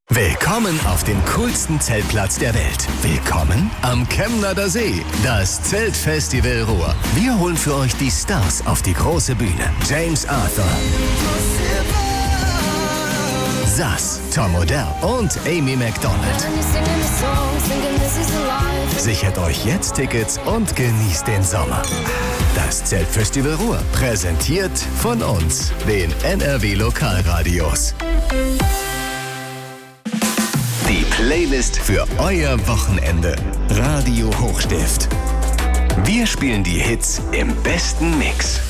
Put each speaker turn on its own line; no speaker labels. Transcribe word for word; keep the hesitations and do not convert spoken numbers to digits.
Willkommen auf dem coolsten Zeltplatz der Welt. Willkommen am Kemnader See, das Zeltfestival Ruhr. Wir holen für euch die Stars auf die große Bühne. James Arthur, Sass, Tom Odell und Amy Macdonald. Sichert euch jetzt Tickets und genießt den Sommer. Das Zeltfestival Ruhr, präsentiert von uns, den N R W Lokalradios. Die Playlist für euer Wochenende. Radio Hochstift. Wir spielen die Hits im besten Mix.